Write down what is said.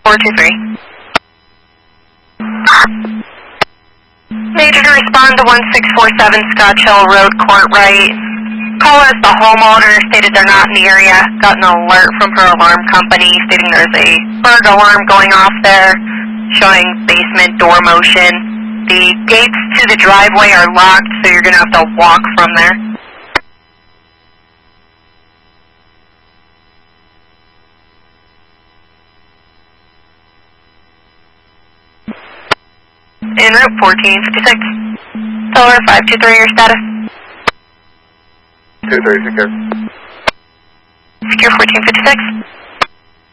423. Major to respond to 1647 Scotch Hill Road, Courtright. Caller is the homeowner, stated they're not in the area. Got an alert from her alarm company stating there's a burglar alarm going off there, showing basement door motion. The gates to the driveway are locked, so you're going to have to walk from there. En route 1456. Teller 523, your status? 230, secure. Secure 1456.